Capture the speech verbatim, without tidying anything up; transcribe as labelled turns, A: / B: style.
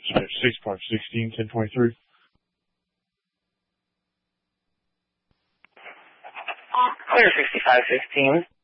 A: six five sixteen, ten twenty-three.
B: Clear sixty-five sixteen.